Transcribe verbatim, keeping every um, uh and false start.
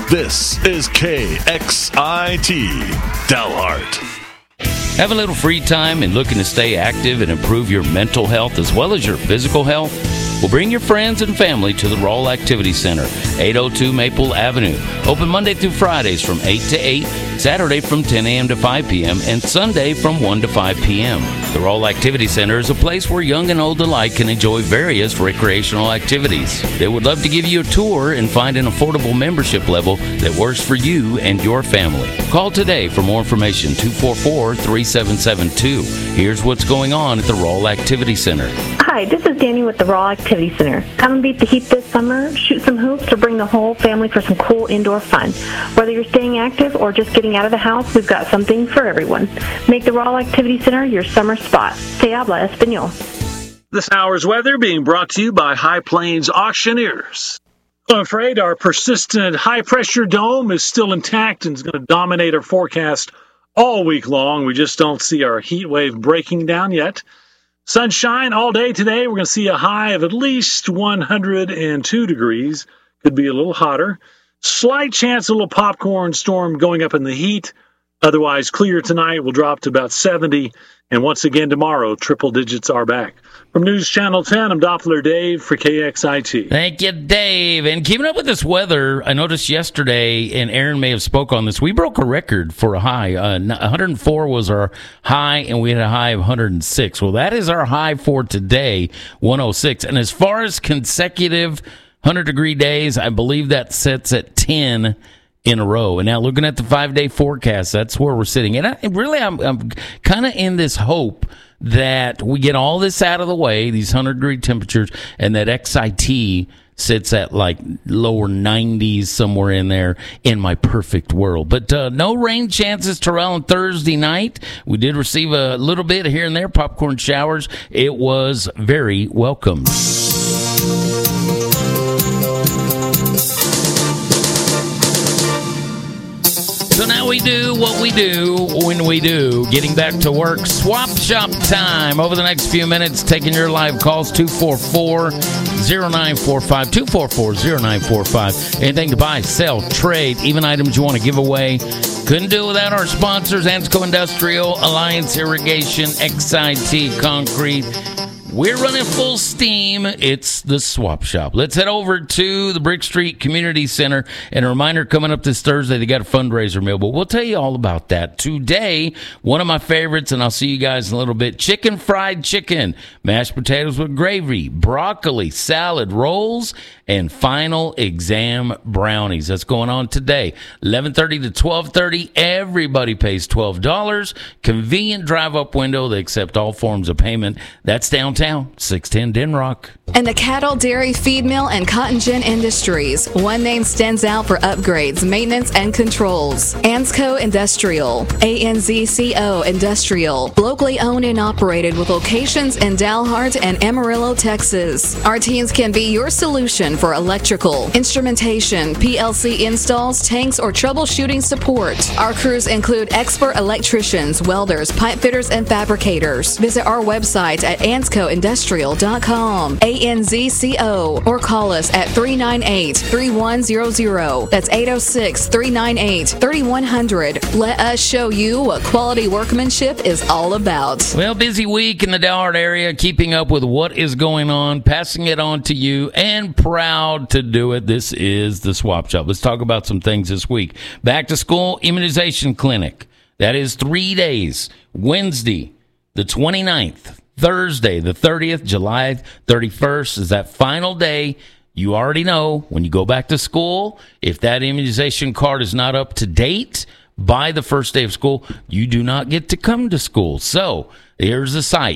This is K X I T, Dalhart. Have a little free time and looking to stay active and improve your mental health as well as your physical health? Well, bring your friends and family to the Roll Activity Center, eight oh two Maple Avenue. Open Monday through Fridays from eight to eight, Saturday from ten a.m. to five p.m., and Sunday from one to five p.m. The Roll Activity Center is a place where young and old alike can enjoy various recreational activities. They would love to give you a tour and find an affordable membership level that works for you and your family. Call today for more information, two four four, three seven seven two. Here's what's going on at the Roll Activity Center. Hi, this is Danny with the Raw Activity Center. Come and beat the heat this summer, shoot some hoops, or bring the whole family for some cool indoor fun. Whether you're staying active or just getting out of the house, we've got something for everyone. Make the Raw Activity Center your summer spot. Se habla español. This hour's weather being brought to you by High Plains Auctioneers. I'm afraid our persistent high-pressure dome is still intact and is going to dominate our forecast all week long. We just don't see our heat wave breaking down yet. Sunshine all day today. We're going to see a high of at least one hundred two degrees. Could be a little hotter. Slight chance of a little popcorn storm going up in the heat. Otherwise, clear tonight. Will drop to about seventy. And once again tomorrow, triple digits are back. From News Channel ten, I'm Doppler Dave for K X I T. Thank you, Dave. And keeping up with this weather, I noticed yesterday, and Aaron may have spoke on this, we broke a record for a high. Uh, one hundred four was our high, and we had a high of one hundred six. Well, that is our high for today, one oh six. And as far as consecutive one hundred degree days, I believe that sets at ten in a row. And now looking at the five-day forecast, that's where we're sitting. And I, really, I'm, I'm kind of in this hope that we get all this out of the way, these one hundred degree temperatures, and that X I T sits at like lower nineties, somewhere in there, in my perfect world. But uh, no rain chances, Terrell, on Thursday night. We did receive a little bit here and there, popcorn showers. It was very welcome. So now we do what we do when we do. Getting back to work, swap shop time. Over the next few minutes, taking your live calls, two four four, zero nine four five, two four four, zero nine four five. Anything to buy, sell, trade, even items you want to give away. Couldn't do it without our sponsors, Ansco Industrial, Alliance Irrigation, X I T Concrete. We're running full steam. It's the Swap Shop. Let's head over to the Brick Street Community Center. And a reminder, coming up this Thursday, they got a fundraiser meal, but we'll tell you all about that. Today, one of my favorites, and I'll see you guys in a little bit, chicken fried chicken, mashed potatoes with gravy, broccoli, salad, rolls, and final exam brownies. That's going on today, eleven thirty to twelve thirty. Everybody pays twelve dollars. Convenient drive-up window. They accept all forms of payment. That's downtown, six ten Denrock. And the cattle, dairy, feed mill, and cotton gin industries. One name stands out for upgrades, maintenance, and controls. Ansco Industrial. A N Z C O Industrial. Locally owned and operated with locations in Dalhart and Amarillo, Texas. Our teams can be your solution for electrical, instrumentation, P L C installs, tanks, or troubleshooting support. Our crews include expert electricians, welders, pipe fitters, and fabricators. Visit our website at ansco industrial dot com, A N Z C O, or call us at three nine eight, three one zero zero. That's eight oh six, three nine eight, three one zero zero. Let us show you what quality workmanship is all about. Well, busy week in the Dalhart area, keeping up with what is going on, passing it on to you, and proud to do it. This is the Swap Shop. Let's talk about some things this week. Back to school immunization clinic. That is three days. Wednesday, the twenty-ninth. Thursday, the thirtieth, July thirty-first is that final day. You already know when you go back to school, if that immunization card is not up to date by the first day of school, you do not get to come to school. So here's the site.